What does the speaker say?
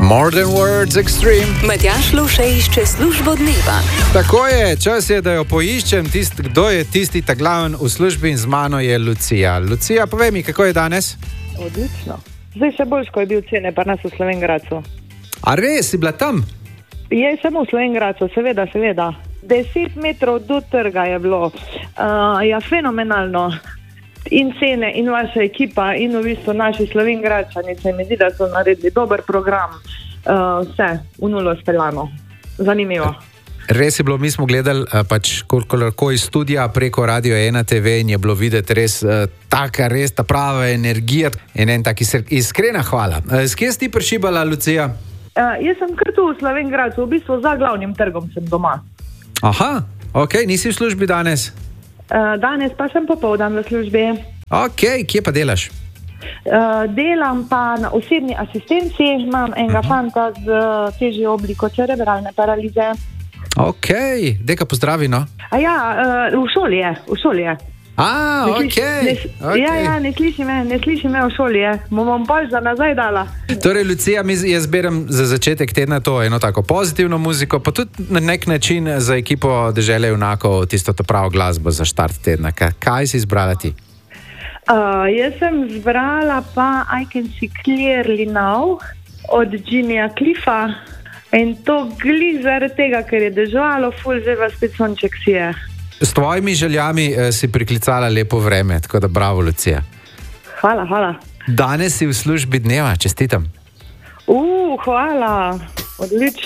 Modern Words Extreme. Matjaž Lovšej išče službo dneva. Tako je, čas je, da jo poiščem. Kdo je tisti ta glaven v službi in z mano je Lucija. Lucija, povej mi, kako je danes? Odlično. Zdaj še boljš, ko je bil cene, pa nas v Slovenj Gradcu. A res, si bila tam? Je samo v Slovenj Gradcu, seveda. 10 metrov do trga je bilo. Ja, fenomenalno. In cene, in vaša ekipa, in v bistvu naši Slovenj Gradčani, se mi zdi, da so naredili dober program. Vse, v nulo speljano. Zanimivo. Res je bilo, mi smo gledali pač koliko iz studija preko Radio 1 TV in je bilo videti res ta prava energija in en tak iskrena hvala. S kje si ti prišibala, Lucija? Jaz sem kar tu v Slovenj Gradcu, v bistvu za glavnim trgom sem doma. Aha, ok, nisi v službi danes? Danes pa sem popoldan v službi. Ok, kje pa delaš? Delam pa na osebni asistenci, imam enega fanta z težjo obliko cerebralne paralize. Ok, deka pozdravi, no? V šoli je. Ok. Ja, ne sliši me v šoli je. Bom bolj za nazaj dala. Torej, Lucija, jaz zberem za začetek tedna to eno tako pozitivno muziko, pa tudi na nek način za ekipo Dežele junakov tisto pravo glasbo za štart tedna. Kaj si izbrala ti? Jaz sem zbrala pa I Can See Clearly Now od Jimmyja Cliffa in to glih zaradi tega, ker je deževalo, ful zdaj pa spet sonček sije. S tvojimi željami si priklicala lepo vreme, tako da bravo, Lucija. Hvala. Danes si v službi dneva, čestitam. Hvala, odlično.